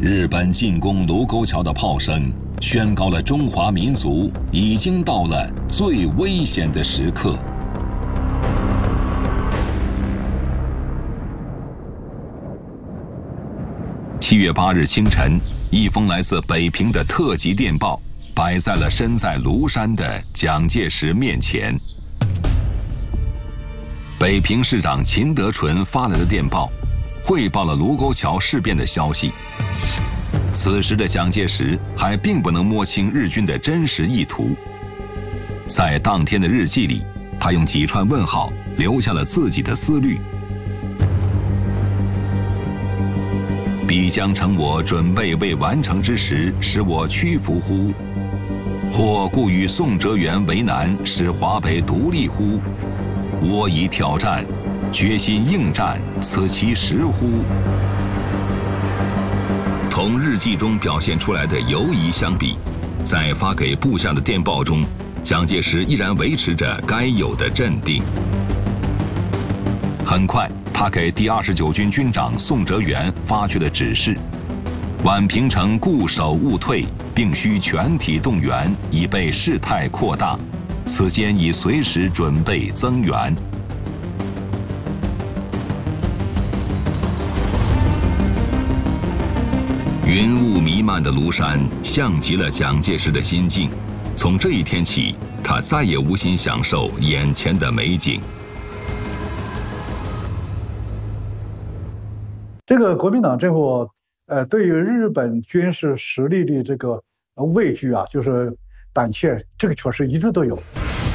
日本进攻卢沟桥的炮声，宣告了中华民族已经到了最危险的时刻。7月8日清晨，一封来自北平的特急电报摆在了身在庐山的蒋介石面前。北平市长秦德纯发来的电报，汇报了卢沟桥事变的消息。此时的蒋介石还并不能摸清日军的真实意图。在当天的日记里，他用几串问号留下了自己的思虑。必将成我准备未完成之时，使我屈服乎？或故与宋哲元为难，使华北独立乎？我已挑战，决心应战，此其时乎？同日记中表现出来的犹疑相比，在发给部下的电报中，蒋介石依然维持着该有的镇定。很快，他给第29军军长宋哲元发去了指示：宛平城固守勿退，并需全体动员，以备事态扩大。此间已随时准备增援。云雾弥漫的庐山，像极了蒋介石的心境。从这一天起，他再也无心享受眼前的美景。 这个国民党这伙，对于日本军事实力的这个畏惧啊，就是胆怯，这个确实一直都有。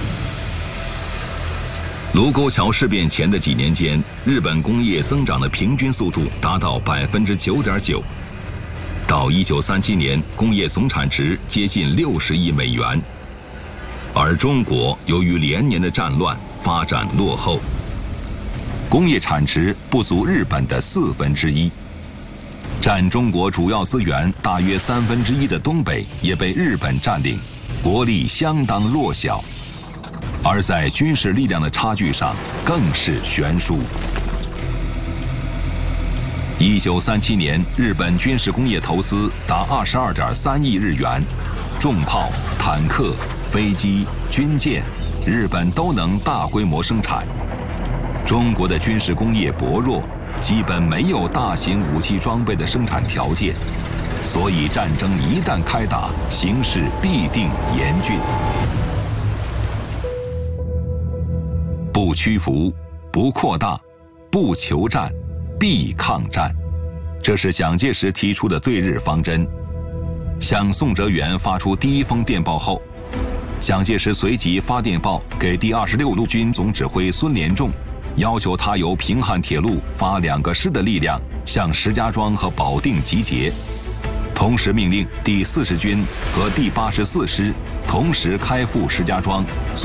卢沟桥事变前的几年间，日本工业增长的平均速度达到9.9%，到1937年，工业总产值接近60亿美元，而中国由于连年的战乱，发展落后。工业产值不足日本的1/4，占中国主要资源大约1/3的东北也被日本占领，国力相当弱小，而在军事力量的差距上更是悬殊。1937年，日本军事工业投资达22.3亿日元，重炮、坦克、飞机、军舰，日本都能大规模生产。中国的军事工业薄弱，基本没有大型武器装备的生产条件，所以战争一旦开打，形势必定严峻。不屈服，不扩大，不求战，必抗战，这是蒋介石提出的对日方针。向宋哲元发出第一封电报后，蒋介石随即发电报给第26路军总指挥孙连仲，要求他由平汉铁路发2个师的力量向石家庄和保定集结，同时命令第40军和第84师同时开赴石家庄。